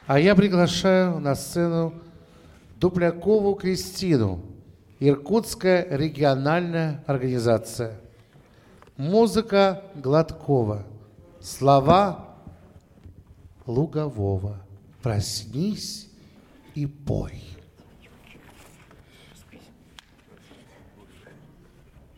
А я приглашаю на сцену Дуплякову Кристину, Иркутская региональная организация. Музыка Гладкова, слова Лугового. Проснись и пой.